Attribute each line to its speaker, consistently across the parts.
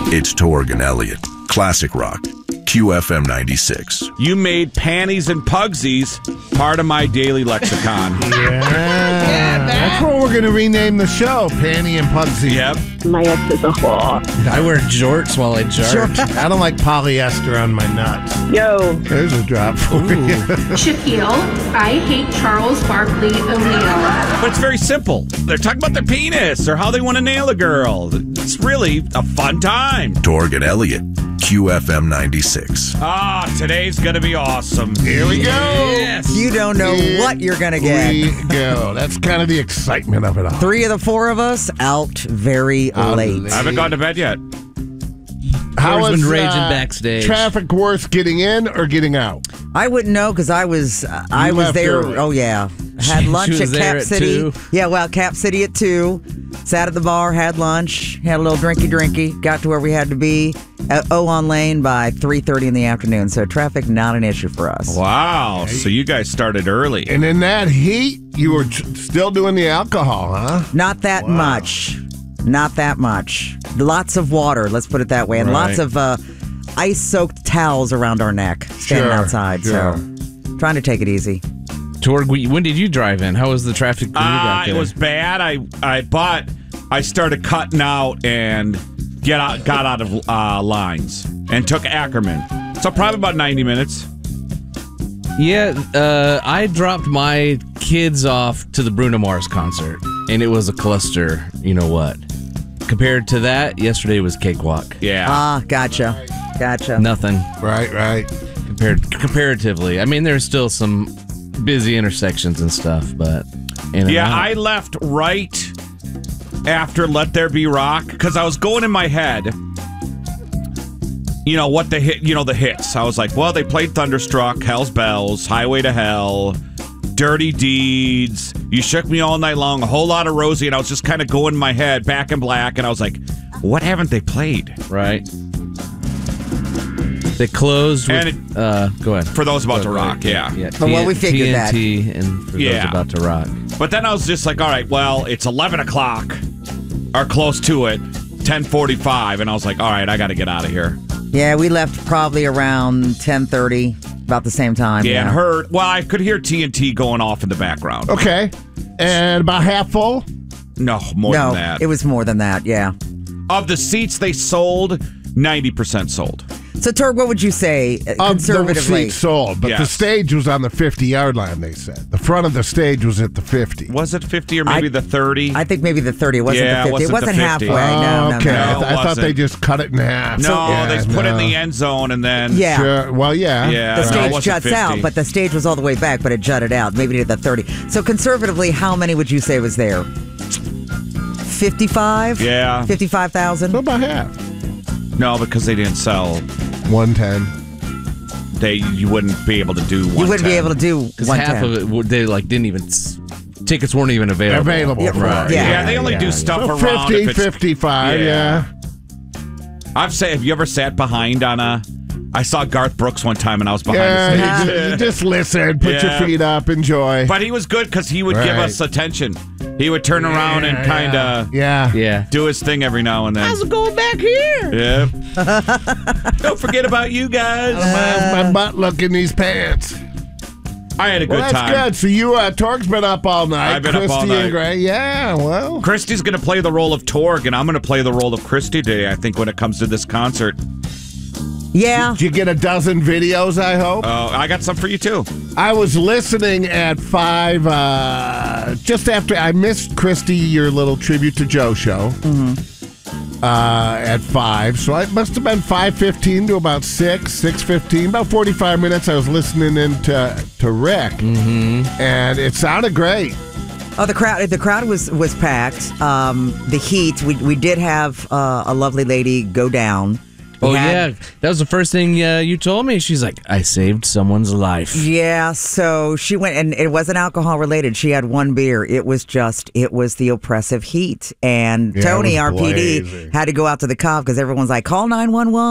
Speaker 1: It's Torg and Elliott. Classic Rock. QFM 96.
Speaker 2: You made panties and pugsies part of my daily lexicon.
Speaker 3: That's what we're going to rename the show, Panty and Pugsy.
Speaker 2: Yep.
Speaker 4: My ex is a whore.
Speaker 5: I wear jorts while I charge.
Speaker 3: I don't like polyester on my nuts.
Speaker 4: Yo.
Speaker 3: There's a drop for you.
Speaker 6: Shaquille, I hate Charles Barkley O'Neal.
Speaker 2: But it's very simple. They're talking about their penis or how they want to nail a girl. It's really a fun time.
Speaker 1: Torg and Elliott. QFM 96.
Speaker 2: Today's going to be awesome.
Speaker 3: Here we go.
Speaker 2: Yes.
Speaker 7: You don't know what you're going to get.
Speaker 3: We go. That's kind of the excitement of it all.
Speaker 7: 3 of the 4 of us out very late.
Speaker 2: I haven't gone to bed yet.
Speaker 3: How
Speaker 5: Torg's
Speaker 3: was
Speaker 5: been raging backstage.
Speaker 3: Traffic worse getting in or getting out?
Speaker 7: I wouldn't know because I was
Speaker 3: left
Speaker 7: there.
Speaker 3: early.
Speaker 7: Oh, yeah. Had lunch
Speaker 5: was
Speaker 7: at
Speaker 5: there
Speaker 7: Cap
Speaker 5: at
Speaker 7: City.
Speaker 5: 2.
Speaker 7: Yeah, well, Cap City at 2. Sat at the bar, had lunch, had a little drinky. Got to where we had to be at on Lane by 3:30 in the afternoon. So traffic, not an issue for us.
Speaker 2: Wow. So you guys started early.
Speaker 3: And in that heat, you were still doing the alcohol, huh?
Speaker 7: Not that much. Not that much. Lots of water, let's put it that way. And
Speaker 2: Right.
Speaker 7: lots of ice-soaked towels around our neck standing outside.
Speaker 3: Sure.
Speaker 7: So trying to take it easy.
Speaker 5: Torg, when did you drive in? How was the traffic when you got there?
Speaker 2: It was bad. But I started cutting out and got out of lines and took Ackerman. So probably about 90 minutes.
Speaker 5: Yeah, I dropped my kids off to the Bruno Mars concert, and it was a cluster, you know what. Compared to that, yesterday was cakewalk.
Speaker 2: Yeah.
Speaker 7: Gotcha.
Speaker 5: Nothing.
Speaker 3: Right.
Speaker 5: Comparatively. I mean, there's still some busy intersections and stuff, but...
Speaker 2: I left right after Let There Be Rock because I was going in my head, what the hits. I was like, well, they played Thunderstruck, Hell's Bells, Highway to Hell, Dirty Deeds, You Shook Me All Night Long, a whole lot of Rosie, and I was just kind of going in my head, Back in Black, and I was like, what haven't they played?
Speaker 5: Right. They closed with... go ahead.
Speaker 2: For Those About to Rock, yeah.
Speaker 7: Well, we figured that.
Speaker 5: TNT and For Those About to Rock.
Speaker 2: But then I was just like, all right, well, it's 11 o'clock, or close to it, 10:45, and I was like, all right, I got to get out of here.
Speaker 7: Yeah, we left probably around 10:30, about the same time.
Speaker 2: Yeah, and I could hear TNT going off in the background.
Speaker 3: Okay. And about half full?
Speaker 2: No, more than that.
Speaker 7: It was more than that, yeah.
Speaker 2: Of the seats they sold, 90% sold.
Speaker 7: So, Torg, what would you say conservatively?
Speaker 3: Of the seats sold, but the stage was on the 50-yard line, they said. The front of the stage was at the 50.
Speaker 2: Was it 50 or maybe the 30?
Speaker 7: I think maybe the 30. It wasn't the 50. It wasn't
Speaker 2: the 50.
Speaker 7: halfway.
Speaker 3: Oh, okay.
Speaker 2: No,
Speaker 3: I thought they just cut it in half.
Speaker 2: No, they put it in the end zone and then...
Speaker 7: Yeah.
Speaker 3: Sure. Well, yeah.
Speaker 2: Yeah.
Speaker 7: The stage juts out, but the stage was all the way back, but it jutted out, maybe to the 30. So conservatively, how many would you say was there? 55?
Speaker 2: Yeah.
Speaker 7: 55,000?
Speaker 3: So about half.
Speaker 2: No, because they didn't sell...
Speaker 3: 110.
Speaker 2: You wouldn't be able to do 110.
Speaker 7: You wouldn't be able to do 110.
Speaker 5: Half of it, they didn't even... Tickets weren't even available.
Speaker 7: Right.
Speaker 2: Yeah, they only do stuff
Speaker 3: so
Speaker 2: around
Speaker 3: 50, 55, yeah.
Speaker 2: Have you ever sat behind on a... I saw Garth Brooks one time and I was behind the stage.
Speaker 3: You just listen, put your feet up, enjoy.
Speaker 2: But he was good because he would give us attention. He would turn around and kind of do his thing every now and then.
Speaker 7: How's it going back here?
Speaker 2: Yep. Don't forget about you guys.
Speaker 3: My butt look in these pants.
Speaker 2: I had a good time.
Speaker 3: That's good. So Torg's been up all night.
Speaker 2: I've been up all night.
Speaker 3: And Gray. Yeah, well.
Speaker 2: Christy's going to play the role of Torg, and I'm going to play the role of Christy today, I think, when it comes to this concert.
Speaker 7: Yeah.
Speaker 3: Did you get a dozen videos, I hope?
Speaker 2: Oh, I got some for you, too.
Speaker 3: I was listening at 5, just after I missed Christy, your little Tribute to Joe show. At 5. So it must have been 5:15 to about 6:15, about 45 minutes. I was listening in to Rick, and it sounded great.
Speaker 7: Oh, the crowd was packed. The heat, we did have a lovely lady go down.
Speaker 5: Yeah, that was the first thing you told me. She's like, I saved someone's life.
Speaker 7: Yeah, so she went, and it wasn't alcohol related. She had one beer. It was the oppressive heat. And Tony, our PD, had to go out to the cop because everyone's like, call 911.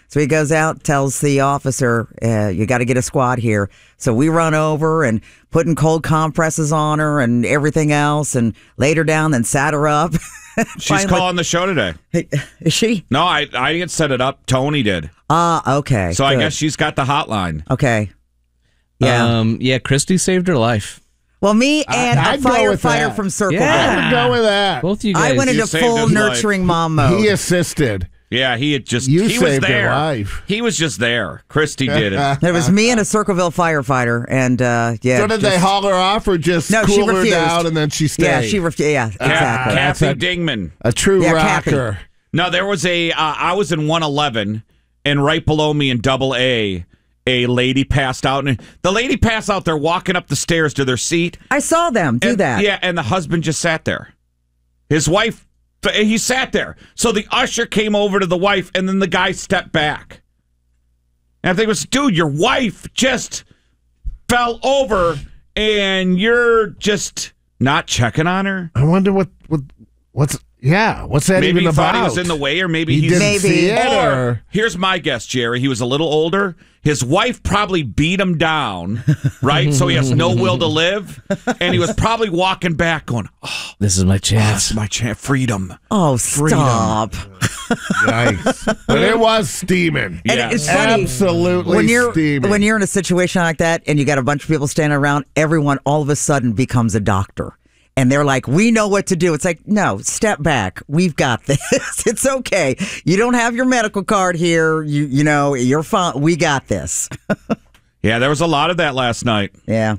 Speaker 7: So he goes out, tells the officer, you got to get a squad here. So we run over and putting cold compresses on her and everything else and laid her down, then sat her up.
Speaker 2: She's calling the show today.
Speaker 7: Hey, is she?
Speaker 2: No, I didn't set it up. Tony did.
Speaker 7: Okay.
Speaker 2: So
Speaker 7: good.
Speaker 2: I guess she's got the hotline.
Speaker 7: Okay. Yeah.
Speaker 5: Christy saved her life.
Speaker 7: Well, me and
Speaker 3: I'd
Speaker 7: a
Speaker 3: go with
Speaker 7: firefighter
Speaker 3: that.
Speaker 7: from Circle
Speaker 5: Yeah.
Speaker 3: I would go with that.
Speaker 5: Both you guys.
Speaker 7: I went
Speaker 2: You
Speaker 7: into
Speaker 2: saved
Speaker 7: full
Speaker 2: his life.
Speaker 7: nurturing mom mode.
Speaker 3: He assisted.
Speaker 2: Yeah, he had just
Speaker 3: You
Speaker 2: he was
Speaker 3: saved her
Speaker 2: there.
Speaker 3: life.
Speaker 2: He was just there. Christy did it.
Speaker 7: It was me and a Circleville firefighter, and
Speaker 3: So did they haul her off or just
Speaker 7: No, she
Speaker 3: cool her
Speaker 7: refused.
Speaker 3: down and then she stayed?
Speaker 7: Yeah, she refused. Yeah, exactly.
Speaker 3: That's
Speaker 2: Kathy
Speaker 3: a-
Speaker 2: Dingman.
Speaker 3: A true
Speaker 7: Yeah, Kathy.
Speaker 3: rocker.
Speaker 2: No, there was I was in 111, and right below me in double A lady passed out. And the lady passed out there walking up the stairs to their seat.
Speaker 7: I saw them do
Speaker 2: And-
Speaker 7: that.
Speaker 2: Yeah, and the husband just sat there. His wife, he sat there. So the usher came over to the wife, and then the guy stepped back. And I think it was, dude, your wife just fell over, and you're just not checking on her.
Speaker 3: I wonder what's that
Speaker 2: Maybe
Speaker 3: even
Speaker 2: he thought
Speaker 3: about?
Speaker 2: he was in the way, or maybe
Speaker 3: He
Speaker 2: he's
Speaker 3: didn't
Speaker 7: Maybe.
Speaker 3: see it,
Speaker 2: Or
Speaker 3: or
Speaker 2: here's my guess, Jerry. He was a little older. His wife probably beat him down, right? So he has no will to live, and he was probably walking back, going, "Oh,
Speaker 5: This is my chance.
Speaker 2: that's my chance, freedom."
Speaker 7: Oh, stop.
Speaker 3: yikes! But it was steaming.
Speaker 7: And
Speaker 2: Yeah.
Speaker 7: it's funny.
Speaker 3: Absolutely steaming.
Speaker 7: when you're in a situation like that and you got a bunch of people standing around, everyone all of a sudden becomes a doctor. And they're like, we know what to do. It's like, no, step back. We've got this. It's okay. You don't have your medical card here. You know, you're fine. We got this.
Speaker 2: Yeah, there was a lot of that last night.
Speaker 7: Yeah.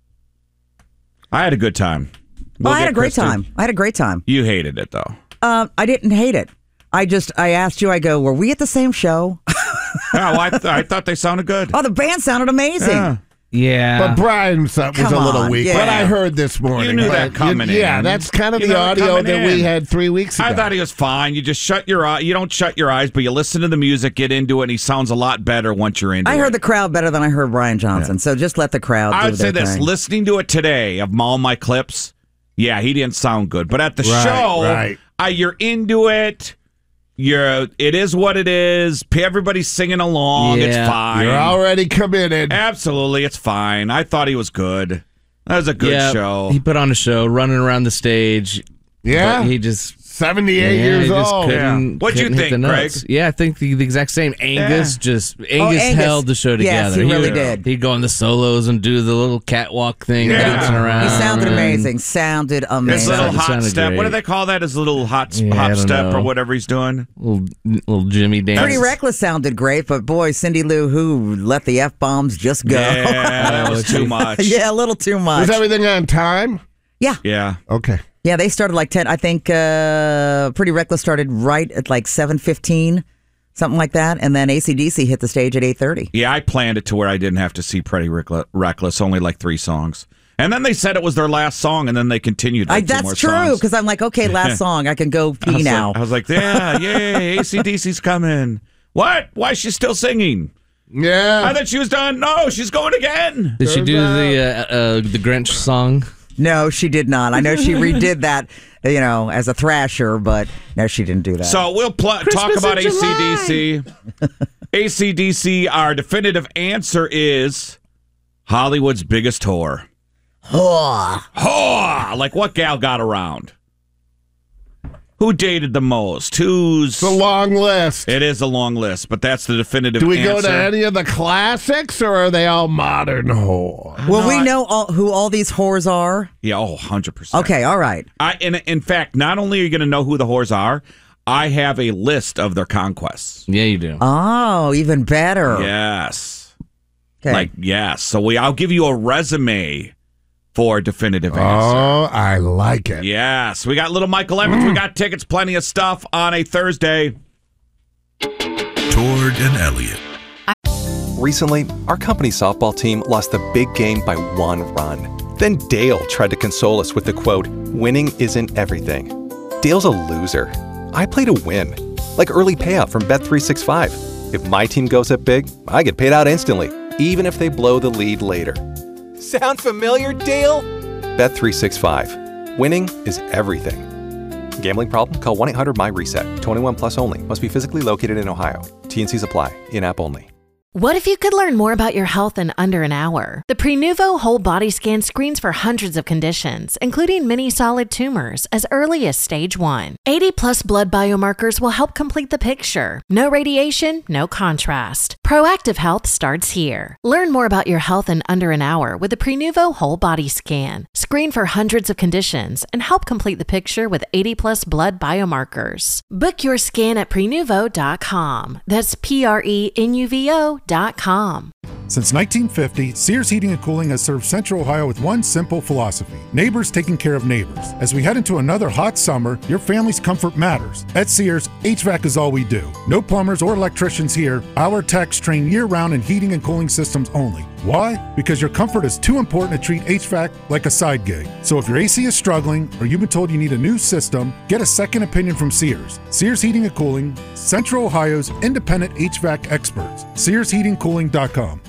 Speaker 2: I had a good time.
Speaker 7: Well,
Speaker 2: We'll
Speaker 7: I had
Speaker 2: get
Speaker 7: a great
Speaker 2: Kristen.
Speaker 7: time. I had a great time.
Speaker 2: You hated it, though.
Speaker 7: I didn't hate it. I asked you, I go, were we at the same show?
Speaker 2: Oh, I thought they sounded good.
Speaker 7: Oh, the band sounded amazing.
Speaker 2: Yeah.
Speaker 5: Yeah.
Speaker 3: But Brian's was
Speaker 7: Come
Speaker 3: a little
Speaker 7: on,
Speaker 3: weak.
Speaker 7: yeah.
Speaker 3: What I heard this morning.
Speaker 2: You knew
Speaker 3: but
Speaker 2: that coming
Speaker 3: Yeah,
Speaker 2: in.
Speaker 3: that's kind of
Speaker 2: You
Speaker 3: the
Speaker 2: know it
Speaker 3: audio
Speaker 2: coming
Speaker 3: that we
Speaker 2: in.
Speaker 3: had 3 weeks ago.
Speaker 2: I thought he was fine. You just shut your eye. You don't shut your eyes, but you listen to the music, get into it, and he sounds a lot better once you're into it.
Speaker 7: I heard the crowd better than I heard Brian Johnson. So just let the crowd
Speaker 2: I
Speaker 7: do
Speaker 2: would say
Speaker 7: their
Speaker 2: this:
Speaker 7: thing.
Speaker 2: listening to it today of all my clips, yeah, he didn't sound good. But at the
Speaker 3: Right,
Speaker 2: show,
Speaker 3: right.
Speaker 2: You're into it. It is what it is. Everybody's singing along. It's
Speaker 5: Yeah.
Speaker 2: fine.
Speaker 3: You're already committed.
Speaker 2: Absolutely, it's fine. I thought he was good. That was a good show.
Speaker 5: He put on a show, running around the stage.
Speaker 3: Yeah.
Speaker 5: But he just
Speaker 3: 78
Speaker 5: he
Speaker 3: years
Speaker 5: just
Speaker 3: old.
Speaker 5: couldn't-
Speaker 2: What'd you
Speaker 5: couldn't hit
Speaker 2: think,
Speaker 5: the notes.
Speaker 2: Greg?
Speaker 5: Yeah, I think the exact same. Angus
Speaker 7: Angus.
Speaker 5: held the show
Speaker 7: Yes,
Speaker 5: together.
Speaker 7: he really
Speaker 5: would-
Speaker 7: did.
Speaker 5: He'd go on the solos and do the little catwalk thing,
Speaker 3: Yeah.
Speaker 5: dancing around.
Speaker 7: He sounded
Speaker 5: and-
Speaker 7: amazing. Sounded
Speaker 2: His
Speaker 7: amazing.
Speaker 2: little
Speaker 5: It
Speaker 2: hot
Speaker 5: sounded
Speaker 2: step. What do
Speaker 5: great.
Speaker 2: they call that? His little hot
Speaker 5: Yeah, I
Speaker 2: hop
Speaker 5: don't
Speaker 2: step
Speaker 5: know.
Speaker 2: or whatever he's doing.
Speaker 5: Little Jimmy dance.
Speaker 7: Pretty Reckless sounded great, but boy, Cindy Lou Who let the F-bombs just go.
Speaker 2: Yeah, that was too much.
Speaker 7: Yeah, a little too much.
Speaker 3: Was everything on time?
Speaker 7: Yeah.
Speaker 2: Yeah.
Speaker 3: Okay.
Speaker 7: Yeah, they started like 10. I think Pretty Reckless started right at like 7:15, something like that. And then AC/DC hit the stage at 8:30.
Speaker 2: Yeah, I planned it to where I didn't have to see Pretty Reckless, only like 3 songs. And then they said it was their last song, and then they continued like 2 more
Speaker 7: That's true,
Speaker 2: songs.
Speaker 7: because I'm like, okay, last song. I can go
Speaker 2: I
Speaker 7: pee
Speaker 2: was
Speaker 7: now.
Speaker 2: Like, I was like, yeah, yay, AC/DC's coming. What? Why is she still singing? I
Speaker 3: Yeah.
Speaker 2: thought she was done. No, she's going again.
Speaker 5: Did she do the Grinch song?
Speaker 7: No, she did not. I know she redid that, as a thrasher, but no, she didn't do that.
Speaker 2: So we'll talk about
Speaker 5: in July.
Speaker 2: AC/DC. AC/DC, our definitive answer is Hollywood's biggest whore. Whore! Like what gal got around? Who dated the most? Who's...
Speaker 3: It's a long list.
Speaker 2: It is a long list, but that's the definitive
Speaker 3: Do we
Speaker 2: answer.
Speaker 3: go to any of the classics, or are they all modern whore?
Speaker 7: Will we know who all these whores are?
Speaker 2: Yeah, 100%.
Speaker 7: Okay, all right.
Speaker 2: In fact, not only are you going to know who the whores are, I have a list of their conquests.
Speaker 5: Yeah, you do.
Speaker 7: Oh, even better.
Speaker 2: Yes.
Speaker 7: Okay.
Speaker 2: Yes. So I'll give you a resume for definitive answer.
Speaker 3: Oh, I like it.
Speaker 2: Yes. We got little Michael Evans. We got tickets, plenty of stuff on a Thursday.
Speaker 1: Tord and Elliot.
Speaker 4: Recently, our company softball team lost the big game by 1 run. Then Dale tried to console us with the quote, "Winning isn't everything." Dale's a loser. I play to win, like early payout from Bet365. If my team goes up big, I get paid out instantly, even if they blow the lead later. Sound familiar, Dale? Bet365. Winning is everything. Gambling problem? Call 1-800-MY-RESET. 21 plus only. Must be physically located in Ohio. T&Cs apply. In-app only.
Speaker 8: What if you could learn more about your health in under an hour? The Prenuvo Whole Body Scan screens for hundreds of conditions, including many solid tumors, as early as stage 1. 80-plus blood biomarkers will help complete the picture. No radiation, no contrast. Proactive health starts here. Learn more about your health in under an hour with the Prenuvo Whole Body Scan. Screen for hundreds of conditions and help complete the picture with 80-plus blood biomarkers. Book your scan at Prenuvo.com. That's Prenuvo.com.
Speaker 9: Since 1950, Sears Heating and Cooling has served Central Ohio with one simple philosophy: neighbors taking care of neighbors. As we head into another hot summer, your family's comfort matters. At Sears, HVAC is all we do. No plumbers or electricians here. Our techs train year-round in heating and cooling systems only. Why? Because your comfort is too important to treat HVAC like a side gig. So if your AC is struggling or you've been told you need a new system, get a second opinion from Sears. Sears Heating and Cooling, Central Ohio's independent HVAC experts. SearsHeatingCooling.com.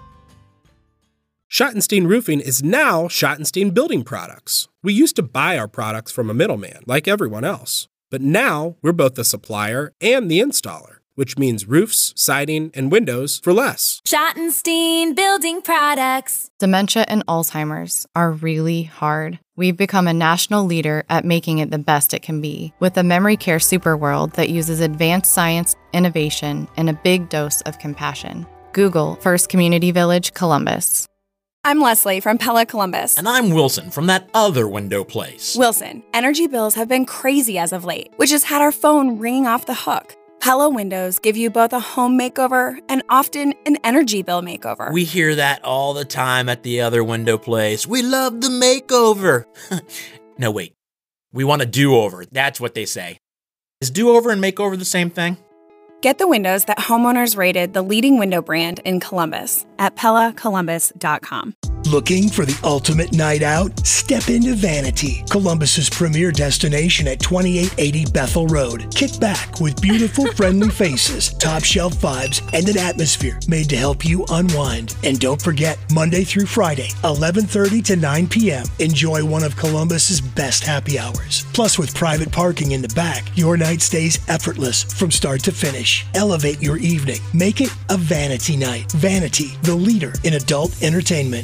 Speaker 10: Schottenstein Roofing is now Schottenstein Building Products. We used to buy our products from a middleman, like everyone else. But now we're both the supplier and the installer, which means roofs, siding, and windows for less.
Speaker 11: Schottenstein Building Products.
Speaker 12: Dementia and Alzheimer's are really hard. We've become a national leader at making it the best it can be, with a memory care superworld that uses advanced science, innovation, and a big dose of compassion. Google First Community Village, Columbus.
Speaker 13: I'm Leslie from Pella Columbus.
Speaker 14: And I'm Wilson from that other window place.
Speaker 13: Wilson, energy bills have been crazy as of late, which has had our phone ringing off the hook. Pella windows give you both a home makeover and often an energy bill makeover.
Speaker 14: We hear that all the time at the other window place. We love the makeover. No, wait. We want a do-over. That's what they say. Is do-over and makeover the same thing?
Speaker 13: Get the windows that homeowners rated the leading window brand in Columbus at PellaColumbus.com.
Speaker 15: Looking for the ultimate night out? Step into Vanity, Columbus's premier destination at 2880 Bethel Road. Kick back with beautiful, friendly faces, top shelf vibes, and an atmosphere made to help you unwind. And don't forget, Monday through Friday, 11:30 to 9 p.m. Enjoy one of Columbus's best happy hours. Plus, with private parking in the back, your night stays effortless from start to finish. Elevate your evening. Make it a Vanity night. Vanity, the leader in adult entertainment.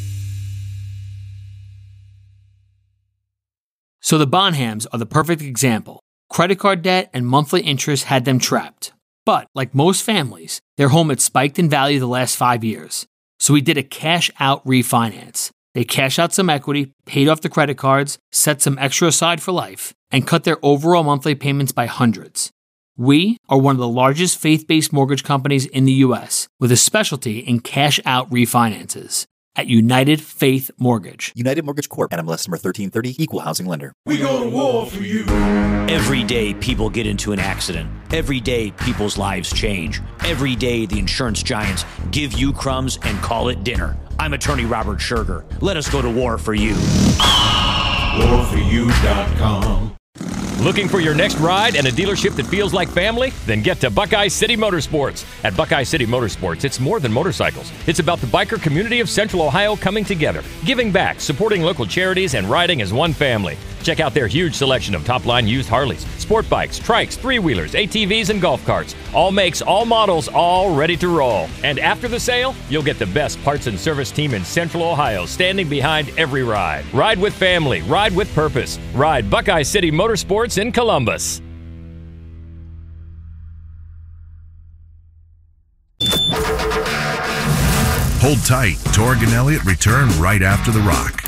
Speaker 16: So the Bonhams are the perfect example. Credit card debt and monthly interest had them trapped. But, like most families, their home had spiked in value the last 5 years. So we did a cash-out refinance. They cashed out some equity, paid off the credit cards, set some extra aside for life, and cut their overall monthly payments by hundreds. We are one of the largest faith-based mortgage companies in the U.S. with a specialty in cash-out refinances. At United Faith Mortgage.
Speaker 17: United Mortgage Corp. NMLS number 1330, Equal Housing Lender.
Speaker 18: We go to war for you. Every day people get into an accident. Every day people's lives change. Every day the insurance giants give you crumbs and call it dinner. I'm attorney Robert Scherger. Let us go to war for you.
Speaker 19: WarForYou.com. Looking for your next ride and a dealership that feels like family? Then get to Buckeye City Motorsports. At Buckeye City Motorsports, it's more than motorcycles. It's about the biker community of Central Ohio coming together, giving back, supporting local charities, and riding as one family. Check out their huge selection of top-line used Harleys, sport bikes, trikes, three-wheelers, ATVs, and golf carts. All makes, all models, all ready to roll. And after the sale, you'll get the best parts and service team in Central Ohio standing behind every ride. Ride with family. Ride with purpose. Ride Buckeye City Motorsports in Columbus.
Speaker 1: Hold tight. Torg and Elliott return right after the rock.